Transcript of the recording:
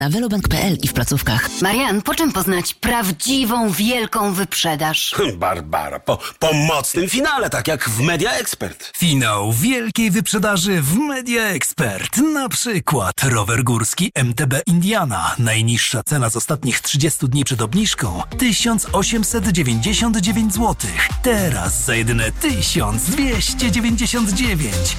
Na velobank.pl i w placówkach. Marian, po czym poznać prawdziwą, wielką wyprzedaż? Barbara, po mocnym finale, tak jak w Media Expert. Finał wielkiej wyprzedaży w Media Expert. Na przykład rower górski MTB Indiana. Najniższa cena z ostatnich 30 dni przed obniżką 1899 zł. Teraz za jedyne 1299.